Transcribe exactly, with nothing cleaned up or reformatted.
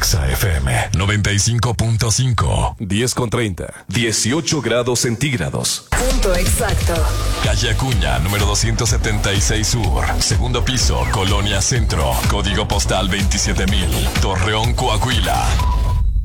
Exa F M noventa y cinco punto cinco. diez con treinta. dieciocho grados centígrados. Punto exacto. Calle Acuña, número doscientos setenta y seis Sur. Segundo piso, Colonia Centro. Código postal veintisiete mil. Torreón, Coahuila.